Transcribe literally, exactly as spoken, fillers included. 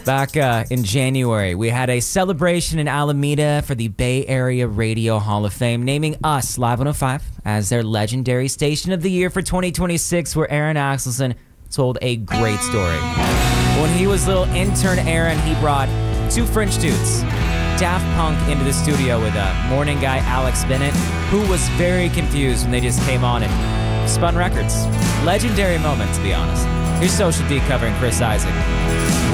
Back uh, in January, we had a celebration in Alameda for the Bay Area Radio Hall of Fame, naming us, Live one oh five, as their legendary station of the year for twenty twenty-six, where Aaron Axelson told a great story. When he was little intern Aaron, he brought two French dudes, Daft Punk, into the studio with a morning guy, Alex Bennett, who was very confused when they just came on and spun records. Legendary moment, to be honest. Here's Social D covering Chris Isaak.